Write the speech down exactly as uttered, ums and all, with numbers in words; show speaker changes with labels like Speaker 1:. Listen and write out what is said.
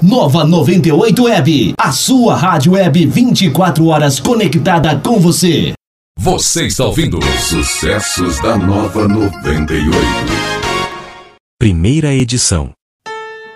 Speaker 1: Nova noventa e oito Web, a sua rádio web vinte e quatro horas conectada com você.
Speaker 2: Você está ouvindo Sucessos da Nova noventa e oito.
Speaker 3: Primeira edição.